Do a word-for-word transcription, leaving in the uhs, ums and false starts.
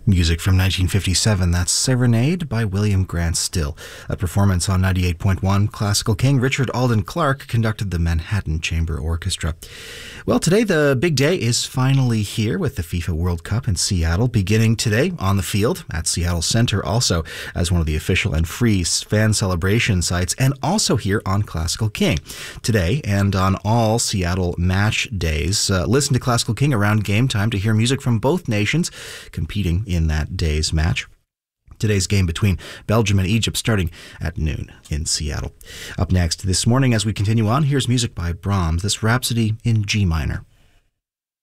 Music from nineteen fifty-seven, that's Serenade by William Grant Still. A performance on ninety-eight point one Classical King. Richard Alden Clark conducted the Manhattan Chamber Orchestra. Well, today the big day is finally here with the FIFA World Cup in Seattle, beginning today on the field at Seattle Center, also as one of the official and free fan celebration sites, and also here on Classical King. Today and on all Seattle match days, uh, listen to Classical King around game time to hear music from both nations competing in that day's match. Today's game between Belgium and Egypt starting at noon in Seattle. Up next this morning as we continue on, here's music by Brahms, this Rhapsody in G minor.